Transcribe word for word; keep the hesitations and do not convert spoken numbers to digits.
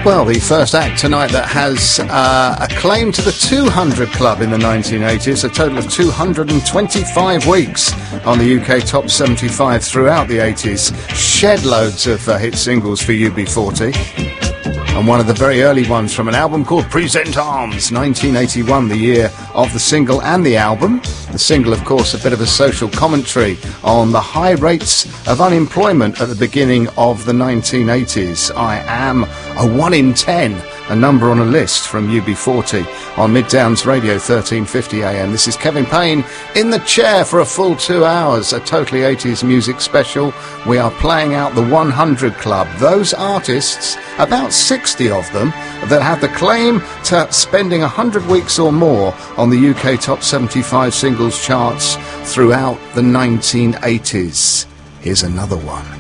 Well, the first act tonight that has uh, a claim to the two hundred Club in the nineteen eighties, a total of two hundred twenty-five weeks on the U K Top seventy-five throughout the eighties. Shed loads of uh, hit singles for U B forty. And one of the very early ones from an album called Present Arms, nineteen eighty-one, the year of the single and the album. The single, of course, a bit of a social commentary on the high rates of unemployment at the beginning of the nineteen eighties. I am a one in ten, a number on a list from U B forty on Midtown's Radio thirteen fifty A M. This is Kevin Payne in the chair for a full two hours, a totally eighties music special. We are playing out the one hundred Club, those artists, about sixty of them, that have the claim to spending one hundred weeks or more on the U K Top seventy-five singles charts throughout the nineteen eighties. Here's another one.